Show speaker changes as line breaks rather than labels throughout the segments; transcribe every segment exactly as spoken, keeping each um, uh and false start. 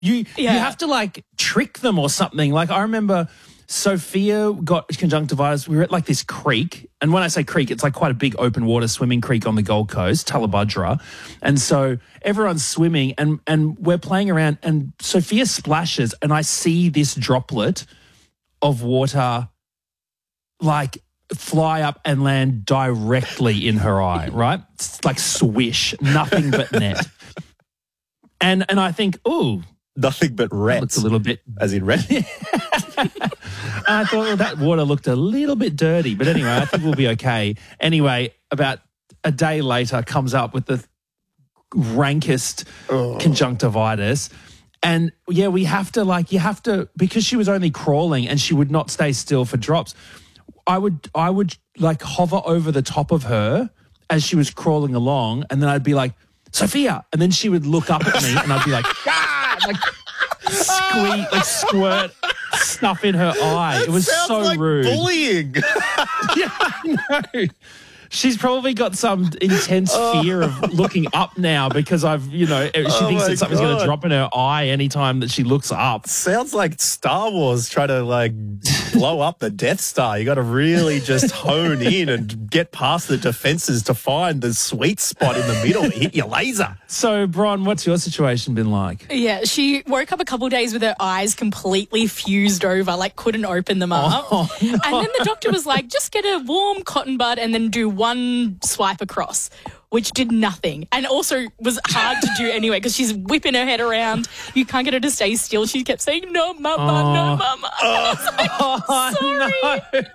You
Yeah.
you have to like trick them or something. Like I remember Sophia got conjunctivitis. We were at like this creek. And when I say creek, it's like quite a big open water swimming creek on the Gold Coast, Tullabudra. And so everyone's swimming and, and we're playing around and Sophia splashes and I see this droplet of water like fly up and land directly in her eye, right? It's like swish, nothing but net. And and I think, ooh,
Nothing but
that
rats.
looks a little bit.
As in red.
I thought, well, that water looked a little bit dirty, but anyway, I think we'll be okay. Anyway, about a day later, comes up with the rankest
Oh.
conjunctivitis. And yeah, we have to like, you have to, because she was only crawling and she would not stay still for drops. I would, I would like hover over the top of her as she was crawling along. And then I'd be like, Sophia. And then she would look up at me and I'd be like, ah, like squeak, like squirt stuff in her eye. It was
Sounds
so
like
rude.
bullying.
Yeah, I know. She's probably got some intense fear of looking up now because I've, you know, she
Oh
thinks
my
that something's going
God.
to drop in her eye anytime that she looks up.
Sounds like Star Wars trying to like blow up the Death Star. You got to really just hone in and get past the defenses to find the sweet spot in the middle to hit your laser.
So, Bron, what's your situation been like?
Yeah, she woke up a couple of days with her eyes completely fused over, like couldn't open them up.
Oh, no.
And then the doctor was like, just get a warm cotton bud and then do one swipe across, which did nothing. And also was hard to do anyway because she's whipping her head around. You can't get her to stay still. She kept saying, no, mama,
Oh.
no, mama.
Oh,
sorry.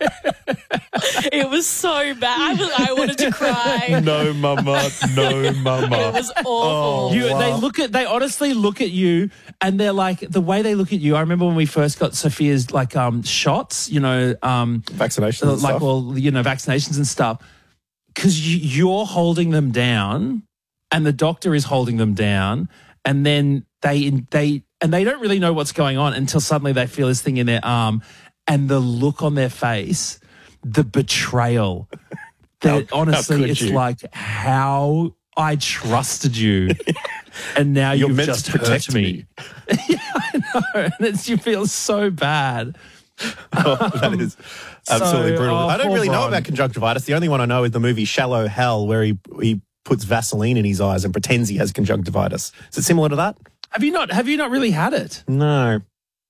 It was so bad. I, was, I wanted to cry.
No, mama. No, mama.
It was awful.
You,
Wow.
They look at, they honestly look at you, and they're like, the way they look at you. I remember when we first got Sophia's like um shots, you know, um
Vaccinations and
like
stuff.
well, you know, vaccinations and stuff, because you, you're holding them down, and the doctor is holding them down, and then they they and they don't really know what's going on until suddenly they feel this thing in their arm, and the look on their face, the betrayal. That
How-
honestly,
how could
it's
you?
like how I trusted you, and now
You're
you've
meant
just
to
hurt
protect
me.
me.
Yeah, I know, and it's, you feel so bad.
Oh, that is absolutely
So,
brutal.
oh,
I don't
poor
really know
Bron.
about conjunctivitis. The only one I know is the movie Shallow Hell, where he he puts Vaseline in his eyes and pretends he has conjunctivitis. Is it similar to that?
Have you not? Have you not really had it?
No.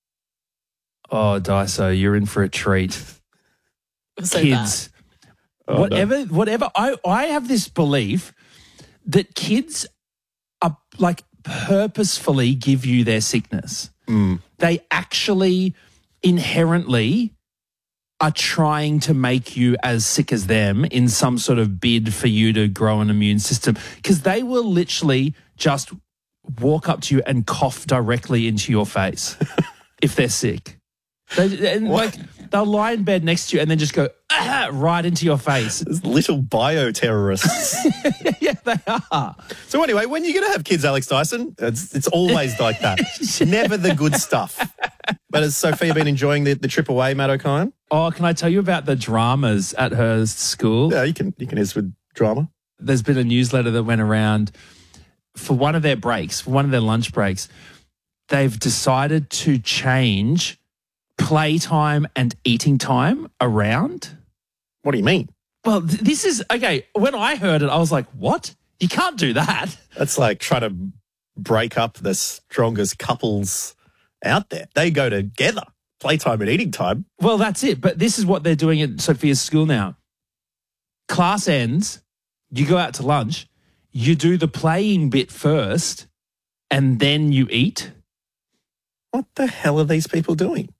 Oh, Daiso, you're in for a treat.
It was so
Kids,
Oh, no.
whatever, whatever. I, I have this belief that kids are like purposefully give you their sickness.
Mm.
They actually inherently are trying to make you as sick as them in some sort of bid for you to grow an immune system, because they will literally just walk up to you and cough directly into your face if they're sick. They, and
What?
like they'll lie in bed next to you and then just go ah, right into your face.
There's little bioterrorists.
Yeah, they are.
So anyway, when you're going to have kids, Alex Dyson, it's, it's always like that. Never the good stuff. But has Sophia been enjoying the, the trip away, Matt O'Kine?
Oh, can I tell you about the dramas at her school?
Yeah, you can you can hit us with drama.
There's been a newsletter that went around for one of their breaks, for one of their lunch breaks. They've decided to change playtime and eating time around.
What do you mean?
Well, th- this is, okay, when I heard it, I was like, what? You can't do that.
That's like trying to break up the strongest couples out there. They go together, playtime and eating time.
Well, that's it. But this is what they're doing at Sophia's school now. Class ends, you go out to lunch, you do the playing bit first, and then you eat.
What the hell are these people doing?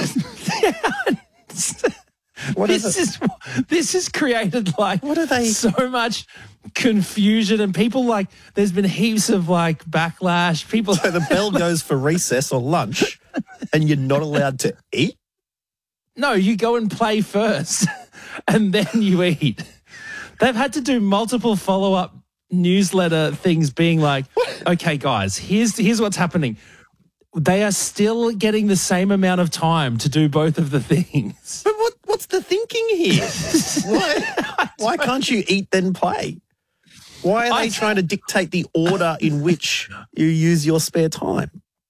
What
this
is it?
is this has created like
What are they-
so much confusion, and people like there's been heaps of like backlash. People
So the bell goes for recess or lunch and you're not allowed to eat?
no, you go and play first, and then you eat. They've had to do multiple follow up newsletter things, being like, okay, guys, here's here's what's happening. They are still getting the same amount of time to do both of the things.
But what, what's the thinking here? Why, why can't you eat then play? Why are
I-
they trying to dictate the order in which you use your spare time?